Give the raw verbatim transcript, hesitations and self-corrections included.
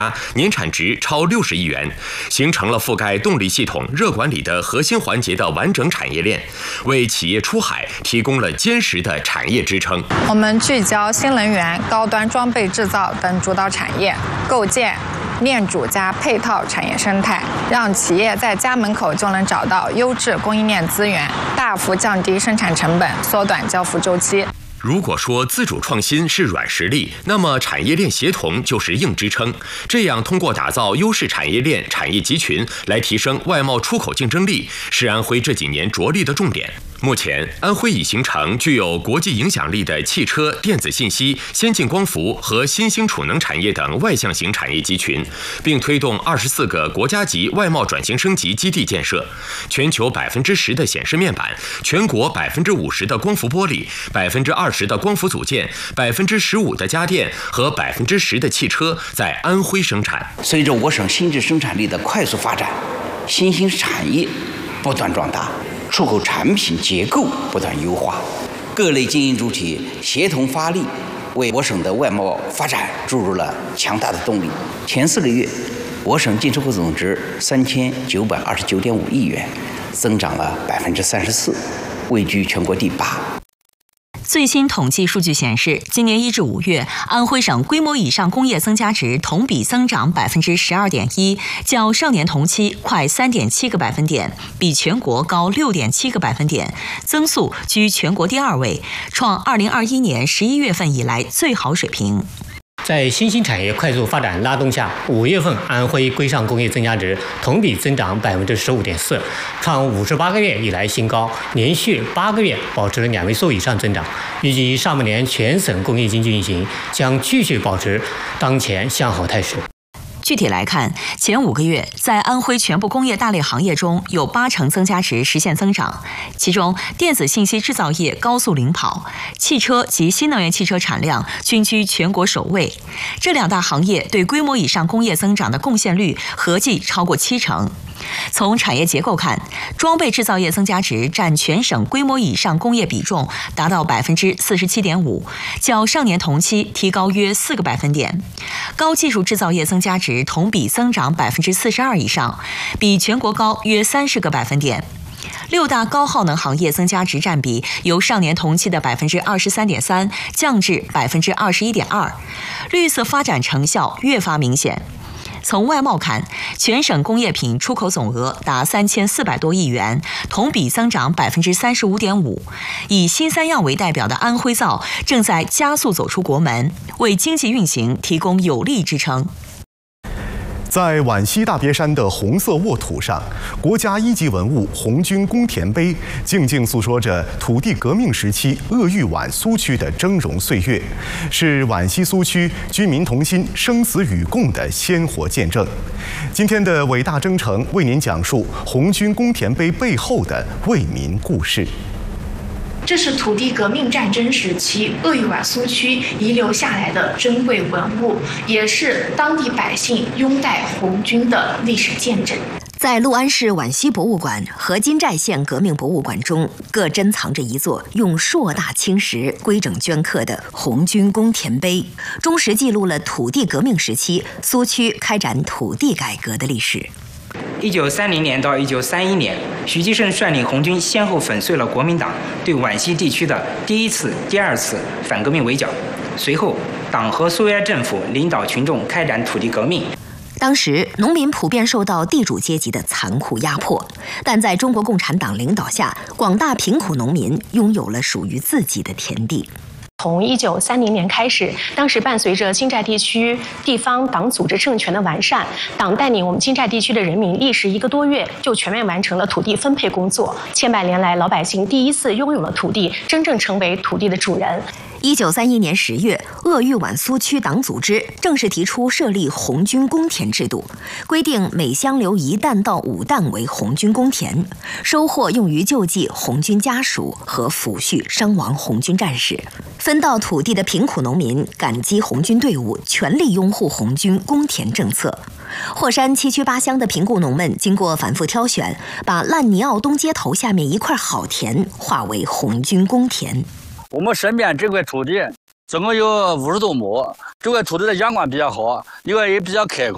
年产值超六十亿元，形成了覆盖动力系统、热管理的核心环节的完整产业链，为企业出海提供了坚实的产业支撑。 我们聚焦新能源、高端装备制造等主导产业，构建链主加配套产业生态，让企业在家门口就能找到优质供应链资源，大幅降低生产成本，缩短交付周期。 如果说自主创新是软实力，那么产业链协同就是硬支撑。这样通过打造优势产业链、产业集群来提升外贸出口竞争力，是安徽这几年着力的重点。目前，安徽已形成具有国际影响力的汽车、电子信息、先进光伏和新兴储能产业等外向型产业集群，并推动二十四个国家级外贸转型升级基地建设。全球百分之十的显示面板，全国百分之五十的光伏玻璃，百分之二十的光伏组件，百分之十五的家电和百分之十的汽车在安徽生产。 随着我省新质生产力的快速发展，新兴产业不断壮大，出口产品结构不断优化，各类经营主体协同发力，为我省的外贸发展注入了强大的动力。前四个月，我省进出口总值三千九百二十九点五亿元，增长了百分之三十四，位居全国第八。 最新统计数据显示，今年一至五月，安徽省规模以上工业增加值同比增长百分之十二点一，较上年同期快三点七个百分点，比全国高六点七个百分点，增速居全国第二位，创二零二一年十一月份以来最好水平。 在新兴产业快速发展拉动下，五月份安徽规上工业增加值同比增长百分之十五点四，创五十八个月以来新高，连续八个月保持了两位数以上增长。预计上半年全省工业经济运行将继续保持当前向好态势。 具体来看，前五个月在安徽全部工业大类行业中有八成增加值实现增长，其中电子信息制造业高速领跑，汽车及新能源汽车产量均居全国首位。这两大行业对规模以上工业增长的贡献率合计超过七成。从产业结构看，装备制造业增加值占全省规模以上工业比重达到百分之四十七点五，较上年同期提高约四个百分点。高技术制造业增加值同比增长百分之四十二以上，比全国高约三十个百分点。六大高耗能行业增加值占比由上年同期的百分之二十三点三降至百分之二十一点二，绿色发展成效越发明显。从外贸看，全省工业品出口总额达三千四百多亿元，同比增长百分之三十五点五。以新三样为代表的安徽造正在加速走出国门，为经济运行提供有力支撑。 在皖西大别山的红色沃土上，国家一级文物红军公田碑静静诉说着土地革命时期鄂豫皖苏区的峥嵘岁月，是皖西苏区军民同心、生死与共的鲜活见证。今天的伟大征程为您讲述红军公田碑背后的为民故事。 这是土地革命战争时期鄂豫皖苏区遗留下来的珍贵文物，也是当地百姓拥戴红军的历史见证。 在六安市皖西博物馆和金寨县革命博物馆中，各珍藏着一座用硕大青石规整镌刻的红军公田碑，忠实记录了土地革命时期苏区开展土地改革的历史。 一九三零年到一九三一年，徐继盛率领红军先后粉碎了国民党对皖西地区的第一次、第二次反革命围剿。随后，党和苏维埃政府领导群众开展土地革命。 当时，农民普遍受到地主阶级的残酷压迫，但在中国共产党领导下，广大贫苦农民拥有了属于自己的田地。 从一九三零年开始，当时伴随着金寨地区地方党组织政权的完善，党带领我们金寨地区的人民历时一个多月就全面完成了土地分配工作。千百年来，老百姓第一次拥有了土地，真正成为土地的主人。 一九三一年十月，鄂豫皖苏区党组织正式提出设立红军公田制度，规定每乡留一担到五担为红军公田，收获用于救济红军家属和抚恤伤亡红军战士。分到土地的贫苦农民感激红军队伍，全力拥护红军公田政策。霍山七区八乡的贫苦农们经过反复挑选，把烂泥坳东街头下面一块好田划为红军公田。 我们身边这块土地总共有五十多亩，这块土地的阳光比较好，另外也比较开阔，